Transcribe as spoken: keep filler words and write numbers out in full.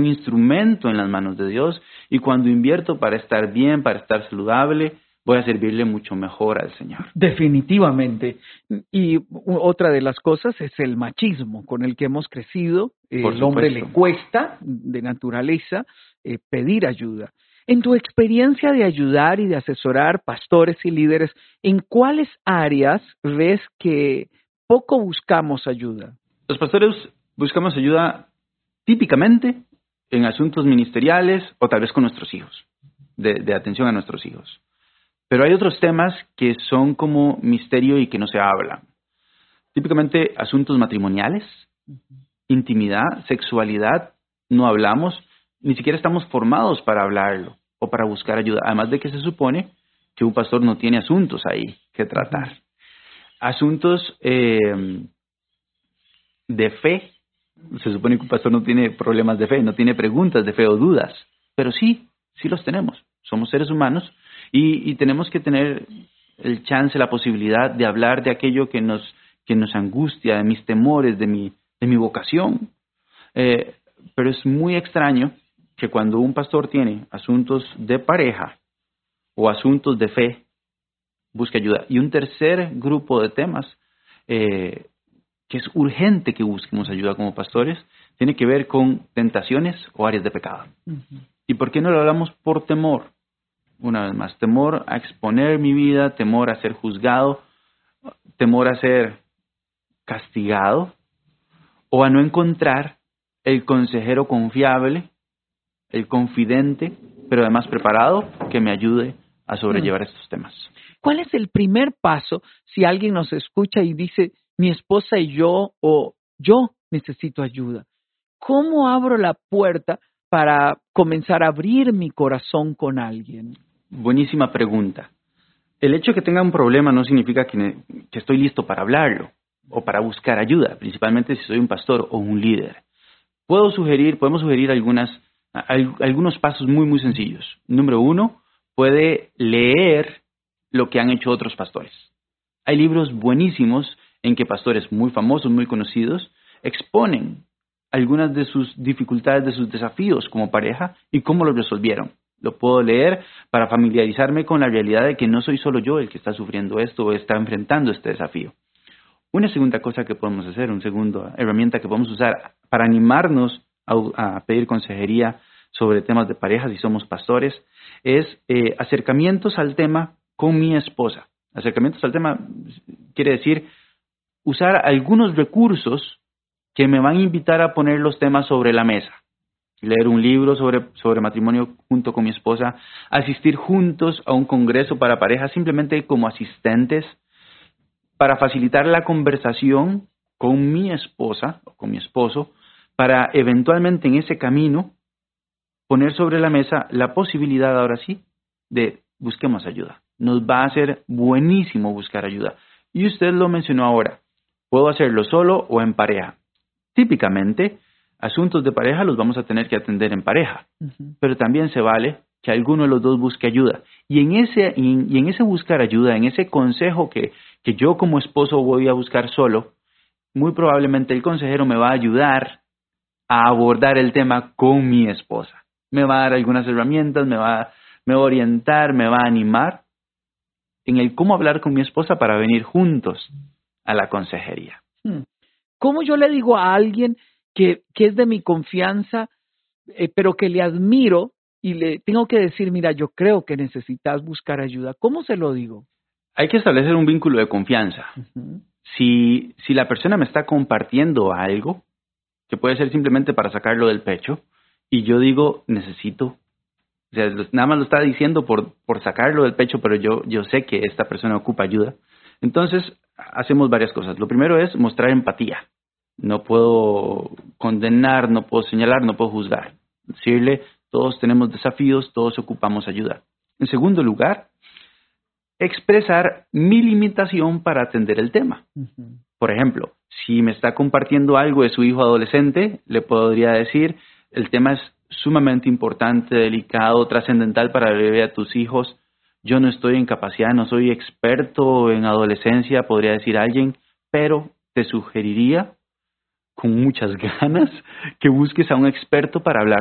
un instrumento en las manos de Dios, y cuando invierto para estar bien, para estar saludable, voy a servirle mucho mejor al Señor. Definitivamente. Y otra de las cosas es el machismo con el que hemos crecido. Por El hombre le supuesto. cuesta, de naturaleza, eh, pedir ayuda. En tu experiencia de ayudar y de asesorar pastores y líderes, ¿en cuáles áreas ves que poco buscamos ayuda? Los pastores buscamos ayuda típicamente en asuntos ministeriales o tal vez con nuestros hijos, de, de atención a nuestros hijos. Pero hay otros temas que son como misterio y que no se hablan. Típicamente asuntos matrimoniales, intimidad, sexualidad, no hablamos, ni siquiera estamos formados para hablarlo o para buscar ayuda. Además de que se supone que un pastor no tiene asuntos ahí que tratar. Asuntos eh, de fe. Se supone que un pastor no tiene problemas de fe, no tiene preguntas de fe o dudas. Pero sí, sí los tenemos. Somos seres humanos y, y tenemos que tener el chance, la posibilidad de hablar de aquello que nos, que nos angustia, de mis temores, de mi, de mi vocación. Eh, pero es muy extraño que cuando un pastor tiene asuntos de pareja o asuntos de fe, busque ayuda. Y un tercer grupo de temas eh, que es urgente que busquemos ayuda como pastores, tiene que ver con tentaciones o áreas de pecado. Uh-huh. ¿Y por qué no lo hablamos? Por temor. Una vez más, temor a exponer mi vida, temor a ser juzgado, temor a ser castigado o a no encontrar el consejero confiable, el confidente, pero además preparado, que me ayude a sobrellevar uh-huh. estos temas. ¿Cuál es el primer paso si alguien nos escucha y dice, mi esposa y yo, o yo necesito ayuda? ¿Cómo abro la puerta para comenzar a abrir mi corazón con alguien? Buenísima pregunta. El hecho de que tenga un problema no significa que, que estoy listo para hablarlo o para buscar ayuda, principalmente si soy un pastor o un líder. Puedo sugerir, podemos sugerir algunas, algunos pasos muy, muy sencillos. Número uno, puede leer lo que han hecho otros pastores. Hay libros buenísimos en que pastores muy famosos, muy conocidos, exponen algunas de sus dificultades, de sus desafíos como pareja y cómo los resolvieron. Lo puedo leer para familiarizarme con la realidad de que no soy solo yo el que está sufriendo esto o está enfrentando este desafío. Una segunda cosa que podemos hacer, una segunda herramienta que podemos usar para animarnos a, a pedir consejería sobre temas de pareja si somos pastores, es eh, acercamientos al tema con mi esposa. Acercamientos al tema quiere decir usar algunos recursos que me van a invitar a poner los temas sobre la mesa. Leer un libro sobre, sobre matrimonio junto con mi esposa, asistir juntos a un congreso para parejas simplemente como asistentes para facilitar la conversación con mi esposa o con mi esposo, para eventualmente en ese camino poner sobre la mesa la posibilidad ahora sí de busquemos ayuda. Nos va a ser buenísimo buscar ayuda. Y usted lo mencionó ahora. Puedo hacerlo solo o en pareja. Típicamente, asuntos de pareja los vamos a tener que atender en pareja. Uh-huh. Pero también se vale que alguno de los dos busque ayuda. Y en ese, y en ese buscar ayuda, en ese consejo que, que yo como esposo voy a buscar solo, muy probablemente el consejero me va a ayudar a abordar el tema con mi esposa. Me va a dar algunas herramientas, me va, me va a orientar, me va a animar en el cómo hablar con mi esposa para venir juntos a la consejería. ¿Cómo yo le digo a alguien que, que es de mi confianza, eh, pero que le admiro y le tengo que decir, mira, yo creo que necesitas buscar ayuda? ¿Cómo se lo digo? Hay que establecer un vínculo de confianza. Uh-huh. Si, si la persona me está compartiendo algo, que puede ser simplemente para sacarlo del pecho, y yo digo, necesito, o sea, nada más lo está diciendo por, por sacarlo del pecho, pero yo, yo sé que esta persona ocupa ayuda. Entonces, hacemos varias cosas. Lo primero es mostrar empatía. No puedo condenar, no puedo señalar, no puedo juzgar. Decirle, todos tenemos desafíos, todos ocupamos ayuda. En segundo lugar, expresar mi limitación para atender el tema. Uh-huh. Por ejemplo, si me está compartiendo algo de su hijo adolescente, le podría decir, el tema es sumamente importante, delicado, trascendental para la vida de tus hijos. Yo no estoy en capacidad, no soy experto en adolescencia, podría decir alguien, pero te sugeriría con muchas ganas que busques a un experto para hablar